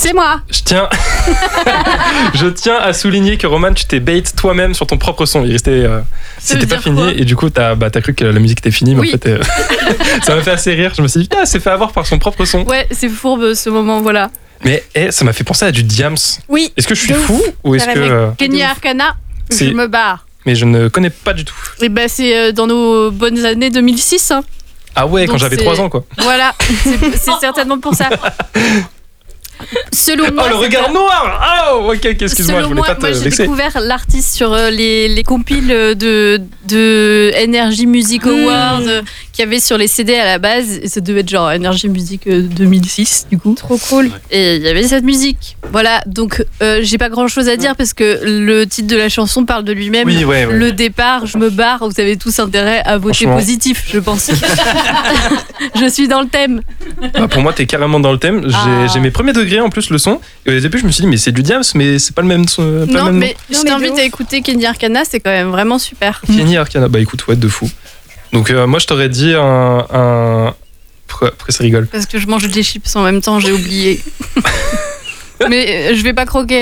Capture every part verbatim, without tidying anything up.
C'est moi. Je tiens, je tiens à souligner que Roman, tu t'es bait toi-même sur ton propre son. Il restait, euh, c'était pas fini quoi. Et du coup, t'as, bah, t'as cru que la musique était finie, mais oui. en fait, euh, ça m'a fait assez rire. Je me suis dit, putain, elle s'est fait avoir par son propre son. Ouais, c'est fourbe ce moment, voilà. Mais hey, ça m'a fait penser à du Diams. Oui. Est-ce que je suis fou ou est-ce que euh, Kenny Arcana, je me barre. Mais je ne connais pas du tout. Et ben bah, c'est dans nos bonnes années deux mille six. Hein. Ah ouais, donc quand j'avais c'est... trois ans quoi. Voilà, c'est, c'est certainement pour ça. Selon oh, moi, le regard noir. Oh, ok, excuse-moi, je voulais moi, pas te moi, j'ai vexer. découvert l'artiste sur euh, les, les compiles de, de Energy Music Awards mmh. euh, qu'il y avait sur les C D à la base. Et ça devait être genre Energy Music euh, deux mille six, du coup. Trop cool. Et il y avait cette musique. Voilà, donc euh, j'ai pas grand-chose à dire parce que le titre de la chanson parle de lui-même. Oui, ouais, ouais. Le départ, je me barre, vous avez tous intérêt à voter positif, je pense. Je suis dans le thème. Bah, pour moi, t'es carrément dans le thème. J'ai, ah. j'ai mes premiers degrés en plus le son. Et au début, je me suis dit, mais c'est du Diams, mais c'est pas le même son. Pas non, le même mais nom. je t'invite à écouter Kenny Arcana, c'est quand même vraiment super. Kenny Arcana, bah écoute, ouais, de fou. Donc, euh, moi, je t'aurais dit un. un... Pourquoi, pourquoi ça rigole ? Parce que je mange des chips en même temps, j'ai oublié. Mais je vais pas croquer.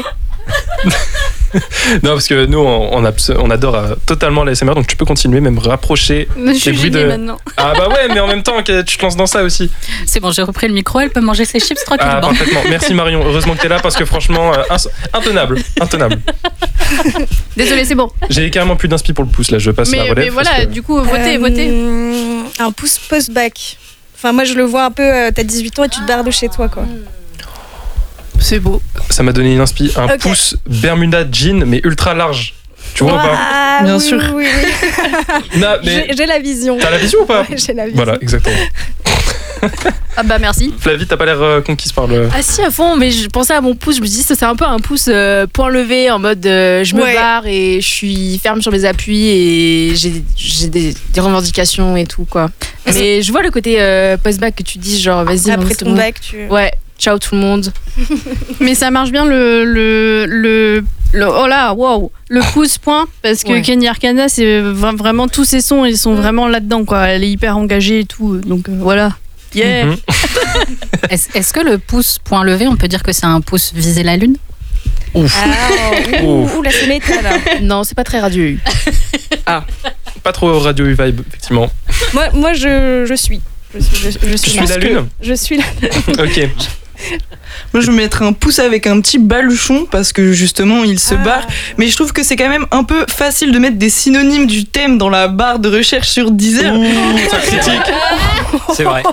Non, parce que nous, on, on, abs- on adore euh, totalement l'A S M R, donc tu peux continuer, même rapprocher. Je suis gênée de... maintenant. Ah bah ouais, mais en même temps, tu te lances dans ça aussi. C'est bon, j'ai repris le micro, elle peut manger ses chips tranquillement. Ah, parfaitement. Merci Marion, heureusement que t'es là, parce que franchement, euh, ins- intenable, intenable. Désolée, c'est bon. J'ai carrément plus d'inspi pour le pouce, là, je passe mais, la relève. Mais voilà, que... du coup, votez, euh, votez. Un pouce post-bac. Enfin, moi, je le vois un peu, euh, t'as dix-huit ans et tu te barres de chez toi, quoi. C'est beau. Ça m'a donné une inspi, un okay. pouce Bermuda jean, mais ultra large. Tu vois ou pas ? Ah, bien oui, sûr. Oui, oui. Non, mais j'ai, j'ai la vision. T'as la vision ou pas ? Ouais, j'ai la vision. Voilà, exactement. Ah bah merci. Flavie, t'as pas l'air euh, conquise par le... Ah si, à fond, mais je pensais à mon pouce, je me dis ça c'est un peu un pouce euh, point levé, en mode euh, je me ouais. barre et je suis ferme sur mes appuis et j'ai, j'ai des, des revendications et tout, quoi. Mais je vois le côté euh, post-bac que tu dis, genre vas-y. Après ton bon. bac, tu... Ouais. Ciao tout le monde. Mais ça marche bien le le le, le oh là wow le pouce point parce que ouais. Kenny Arcana c'est v- vraiment tous ses sons ils sont mmh. vraiment là-dedans quoi. Elle est hyper engagée et tout donc euh, voilà. Yeah. Mmh. est-ce, est-ce que le pouce point levé on peut dire que c'est un pouce viser la lune? Ouf. Ah, ouh, ouh, la sonnette là. Non c'est pas très radio. Ah. Pas trop radio vibe effectivement. Moi moi je je suis. Je suis, je, je suis, je suis la lune. Je suis la lune. Ok. Moi, je vais mettre un pouce avec un petit baluchon parce que justement, il se ah. barre. Mais je trouve que c'est quand même un peu facile de mettre des synonymes du thème dans la barre de recherche sur Deezer. Mmh, ça critique. C'est vrai.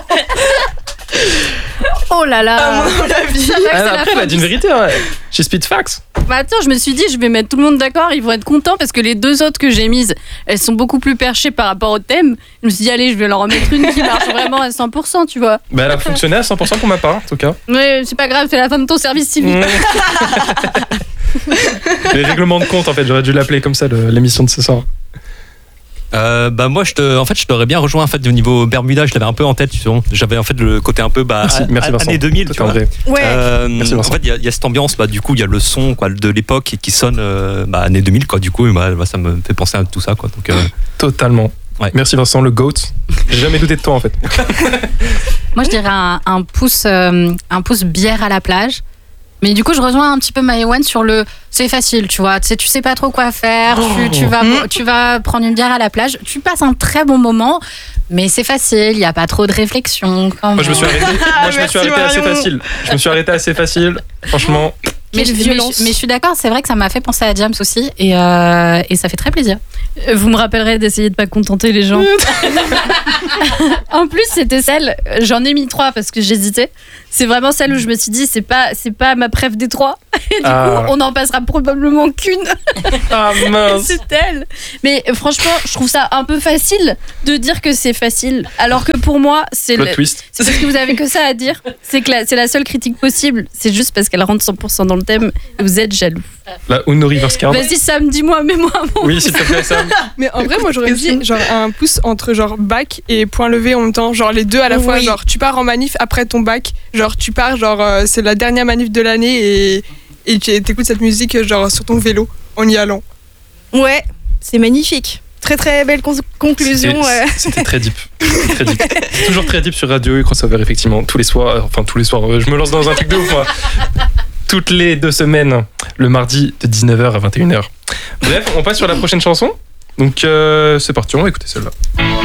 Oh là là. À mon avis. Ah, après, elle a dit une vérité. Ouais. She spit facts. Bah attends, je me suis dit, je vais mettre tout le monde d'accord, ils vont être contents parce que les deux autres que j'ai mises, elles sont beaucoup plus perchées par rapport au thème. Je me suis dit, allez, je vais leur en mettre une qui marche vraiment à cent pour cent, tu vois. Bah elle a fonctionné à cent pour cent pour ma part, en tout cas. Mais c'est pas grave, c'est la fin de ton service civique. Les règlements de compte, en fait, j'aurais dû l'appeler comme ça, le, l'émission de ce soir. Euh, bah moi je te, en fait je t'aurais bien rejoint en fait au niveau Bermuda, je l'avais un peu en tête, tu vois. J'avais en fait le côté un peu bah merci, merci Vincent. Années deux mille, tu vois. Ouais. Euh, merci en fait il y, y a cette ambiance, bah du coup il y a le son quoi de l'époque qui sonne euh, bah années deux mille quoi. Du coup bah, bah, ça me fait penser à tout ça quoi. Donc euh... totalement. Ouais. Merci Vincent, le GOAT. J'ai jamais douté de toi en fait. Moi je dirais un, un pouce, euh, un pouce bière à la plage. Mais du coup, je rejoins un petit peu Maëwan sur le c'est facile, tu vois. Tu sais, tu sais pas trop quoi faire. Oh. Tu, tu, vas, mmh. tu vas prendre une bière à la plage. Tu passes un très bon moment, mais c'est facile. Il n'y a pas trop de réflexion. Quand moi, je me suis arrêté, moi, je me suis arrêté assez facile. Je me suis arrêté assez facile. Franchement. Mais, mais, mais, mais je suis d'accord, c'est vrai que ça m'a fait penser à Diams aussi. Et, euh, et ça fait très plaisir. Vous me rappellerez d'essayer de pas contenter les gens. En plus, c'était celle, j'en ai mis trois parce que j'hésitais. C'est vraiment celle où je me suis dit, c'est pas, c'est pas ma préf des trois. Et du ah. coup, on en passera probablement qu'une. Ah mince. C'est elle. Mais franchement, je trouve ça un peu facile de dire que c'est facile. Alors que pour moi, c'est le le, twist. C'est parce que vous avez que ça à dire. C'est que la, c'est la seule critique possible. C'est juste parce qu'elle rentre cent pour cent dans le thème et vous êtes jaloux. La Uno Reverse Card. Vas-y Sam, dis-moi, mets-moi un mot. Oui, s'il te plaît Sam. Mais en vrai, moi j'aurais dit genre un pouce entre genre bac et point levé en même temps, genre les deux à la oui. fois. Genre tu pars en manif après ton bac, genre tu pars genre euh, c'est la dernière manif de l'année et et tu écoutes cette musique genre sur ton vélo en y allant. Ouais, c'est magnifique. Très très belle con- conclusion. C'était, ouais. c'était très deep. Très deep. Toujours très deep sur Radio et Crossover effectivement tous les soirs. Enfin tous les soirs. Je me lance dans un truc de ouf moi. toutes les deux semaines, le mardi de dix-neuf heures à vingt et une heures. Bref, on passe sur la prochaine chanson. Donc euh, c'est parti, on va écouter celle-là.